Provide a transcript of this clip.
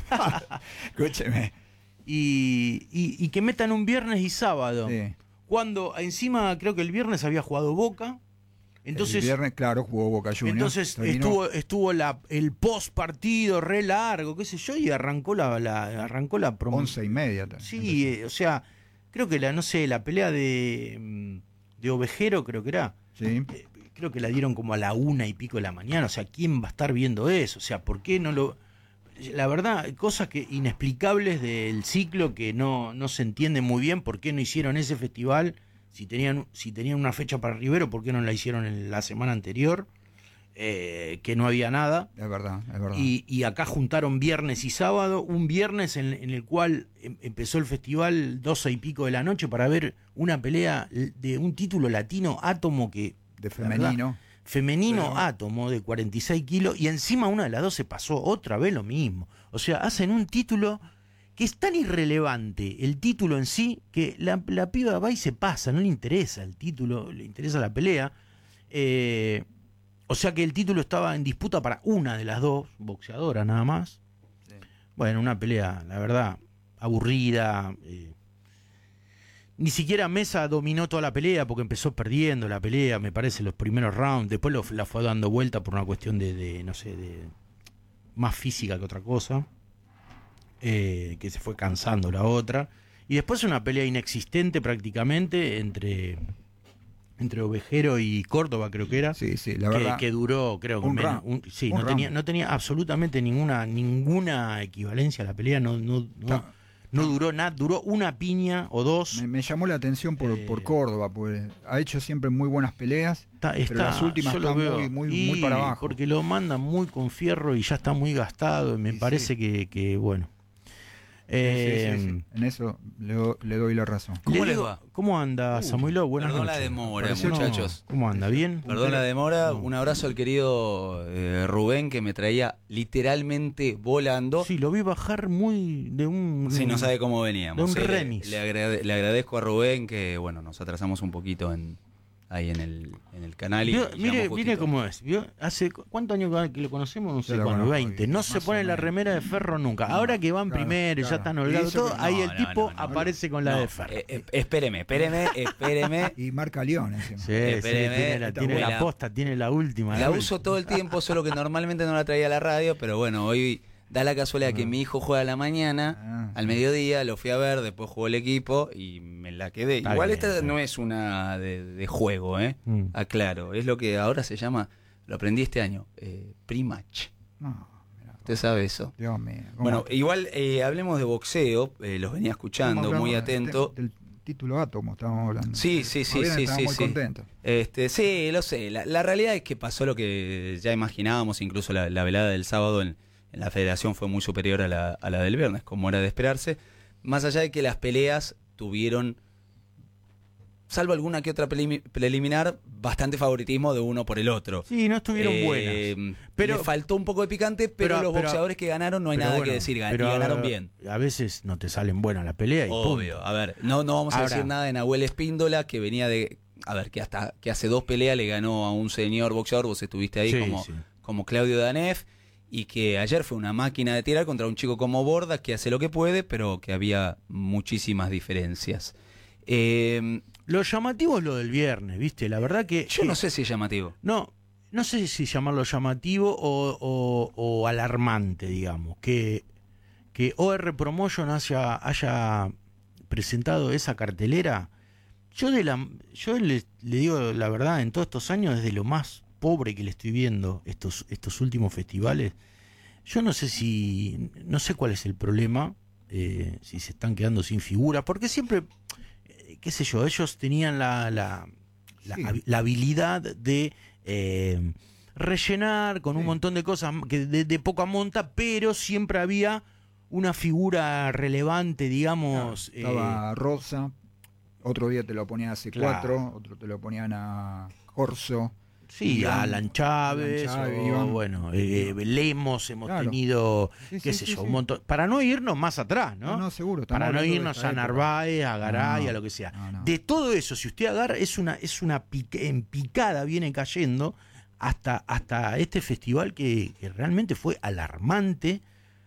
Escúcheme. Y que metan un viernes y sábado. Sí. Cuando encima creo que el viernes había jugado Boca. Entonces, el viernes, claro, jugó Boca Juniors. Entonces estuvo el post partido re largo, qué sé yo, y arrancó la 11:30. Sí, o sea, creo que la pelea de Ovejero, creo que era. Sí. Creo que la dieron como a la 1:00 de la mañana. O sea, ¿quién va a estar viendo eso? O sea, ¿por qué no lo...? La verdad, cosas inexplicables del ciclo que no se entiende muy bien por qué no hicieron ese festival. Si tenían una fecha para Rivero, ¿por qué no la hicieron en la semana anterior? Que no había nada. Es verdad, es verdad. Y acá juntaron viernes y sábado. Un viernes en el cual empezó el festival 12:00 de la noche para ver una pelea de un título latino, Átomo, que... De femenino. Femenino Átomo de 46 kilos, y encima una de las dos se pasó otra vez lo mismo. O sea, hacen un título que es tan irrelevante, el título en sí, que la piba va y se pasa, no le interesa el título, le interesa la pelea. O sea que el título estaba en disputa para una de las dos, boxeadoras nada más. Sí. Bueno, una pelea, la verdad, aburrida. Ni siquiera Mesa dominó toda la pelea porque empezó perdiendo la pelea, me parece, los primeros rounds. Después la fue dando vuelta por una cuestión de no sé, de más física que otra cosa. Que se fue cansando la otra. Y después una pelea inexistente prácticamente entre Ovejero y Córdoba, creo que era. Sí, la verdad. Que duró, creo que menos. No tenía absolutamente ninguna equivalencia a la pelea, no duró nada, duró una piña o dos. Me llamó la atención por Córdoba, pues ha hecho siempre muy buenas peleas, pero las últimas están muy para abajo. Porque lo mandan muy con fierro y ya está muy gastado, y me parece que bueno. Sí. En eso le doy la razón. ¿Cómo les va? ¿Cómo anda, Samuel? Buenas Perdón noches. la demora, muchachos. ¿Cómo anda? ¿Bien? Perdón la demora. Un abrazo al querido Rubén, que me traía literalmente volando. Sí, lo vi bajar muy de un... Sí, no sabe cómo veníamos. De un remis. Le agradezco a Rubén que, bueno, nos atrasamos un poquito ahí en el canal. Mire cómo es. ¿Hace cuántos años que lo conocemos? No sé, 20. No se pone la remera de Ferro nunca. Ahora que van primero y ya están holgados todo, ahí el tipo aparece con la de Ferro. Espéreme. Y marca León encima. Sí, tiene la posta, tiene la última. La uso todo el tiempo, solo que normalmente no la traía a la radio, pero bueno, hoy... Da la casualidad que mi hijo juega a la mañana, al mediodía, lo fui a ver, después jugó el equipo y me la quedé. Igual esta no es una de juego, aclaro. Es lo que ahora se llama, lo aprendí este año, pre-match. ¿Usted sabe eso? Dios mío. Bueno, igual hablemos de boxeo, los venía escuchando, muy atento. Del título Átomo estábamos hablando. Sí. Muy contentos. Sí, lo sé. La realidad es que pasó lo que ya imaginábamos, incluso la velada del sábado en la federación fue muy superior a la del viernes, como era de esperarse, más allá de que las peleas tuvieron, salvo alguna que otra preliminar, bastante favoritismo de uno por el otro. Sí, no estuvieron buenas. Pero le faltó un poco de picante, pero los boxeadores que ganaron no hay nada que decir, ganaron bien. A veces no te salen buenas las peleas. Obvio, a ver, no vamos a decir nada de Nahuel Espíndola, que venía de... A ver, que hace 2 peleas le ganó a un señor boxeador, vos estuviste ahí como Claudio Danef, y que ayer fue una máquina de tirar contra un chico como Borda, que hace lo que puede, pero que había muchísimas diferencias. Lo llamativo es lo del viernes, ¿viste? La verdad que... Yo no sé si es llamativo. No sé si llamarlo llamativo o alarmante, digamos. Que OR Promotion haya presentado esa cartelera. Yo le digo la verdad, en todos estos años, desde lo más pobre que le estoy viendo estos últimos festivales, yo no sé cuál es el problema, si se están quedando sin figuras, porque siempre, qué sé yo, ellos tenían la habilidad de rellenar con un montón de cosas que de poca monta, pero siempre había una figura relevante, digamos. Estaba Rosa, otro día te lo ponían a C4, otro te lo ponían a Corso. Sí, Alan Chávez, bueno, Lemos hemos tenido, qué sé yo, un montón. Para no irnos más atrás, ¿no? No, seguro. Para no irnos a Narváez, a Garay, a lo que sea. De todo eso, si usted agarra, es una en picada viene cayendo hasta este festival que realmente fue alarmante